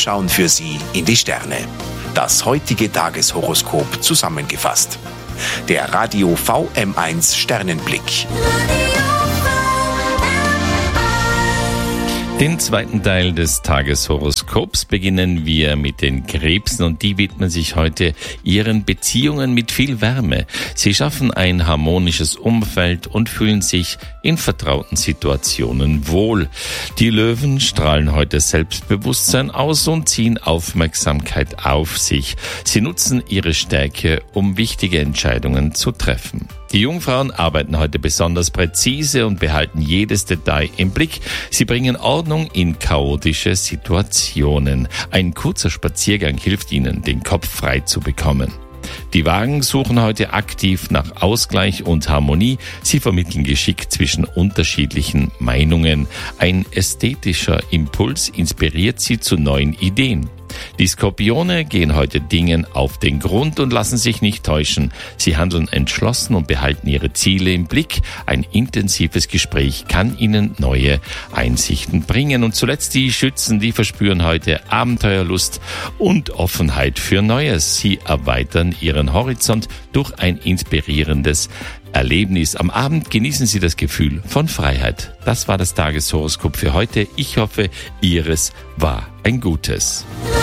schauen für Sie in die Sterne. Das heutige Tageshoroskop zusammengefasst. Der Radio VM1 Sternenblick. Den zweiten Teil des Tageshoroskops beginnen wir mit den Krebsen und die widmen sich heute ihren Beziehungen mit viel Wärme. Sie schaffen ein harmonisches Umfeld und fühlen sich in vertrauten Situationen wohl. Die Löwen strahlen heute Selbstbewusstsein aus und ziehen Aufmerksamkeit auf sich. Sie nutzen ihre Stärke, um wichtige Entscheidungen zu treffen. Die Jungfrauen arbeiten heute besonders präzise und behalten jedes Detail im Blick. Sie bringen Ordnung in chaotische Situationen. Ein kurzer Spaziergang hilft ihnen, den Kopf frei zu bekommen. Die Wagen suchen heute aktiv nach Ausgleich und Harmonie. Sie vermitteln geschickt zwischen unterschiedlichen Meinungen. Ein ästhetischer Impuls inspiriert sie zu neuen Ideen. Die Skorpione gehen heute Dingen auf den Grund und lassen sich nicht täuschen. Sie handeln entschlossen und behalten ihre Ziele im Blick. Ein intensives Gespräch kann ihnen neue Einsichten bringen. Und zuletzt die Schützen, die verspüren heute Abenteuerlust und Offenheit für Neues. Sie erweitern ihren Horizont durch ein inspirierendes Erlebnis. Am Abend genießen Sie das Gefühl von Freiheit. Das war das Tageshoroskop für heute. Ich hoffe, Ihres war ein gutes.